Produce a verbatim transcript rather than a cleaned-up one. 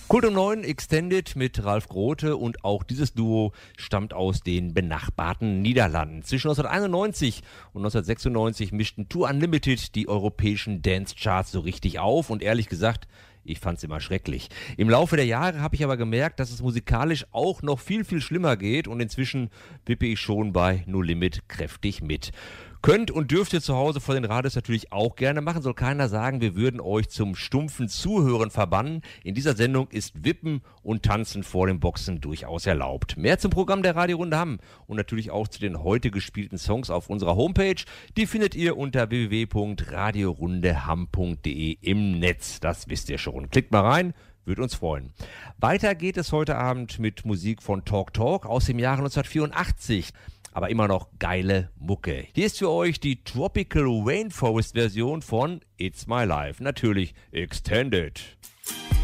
Kult um neun Extended mit Ralf Grote und auch dieses Duo stammt aus den benachbarten Niederlanden. Zwischen neunzehnhunderteinundneunzig und neunzehnhundertsechsundneunzig mischten Tour Unlimited die europäischen Dance-Charts so richtig auf und ehrlich gesagt, ich fand's immer schrecklich. Im Laufe der Jahre habe ich aber gemerkt, dass es musikalisch auch noch viel, viel schlimmer geht und inzwischen wippe ich schon bei No Limit kräftig mit. Könnt und dürft ihr zu Hause vor den Radios natürlich auch gerne machen. Soll keiner sagen, wir würden euch zum stumpfen Zuhören verbannen. In dieser Sendung ist Wippen und Tanzen vor den Boxen durchaus erlaubt. Mehr zum Programm der Radiorunde Hamm und natürlich auch zu den heute gespielten Songs auf unserer Homepage. Die findet ihr unter w w w punkt radiorundehamm punkt d e im Netz. Das wisst ihr schon. Klickt mal rein. Würde uns freuen. Weiter geht es heute Abend mit Musik von Talk Talk aus dem Jahre neunzehnhundertvierundachtzig. Aber immer noch geile Mucke. Hier ist für euch die Tropical Rainforest Version von It's My Life. Natürlich Extended.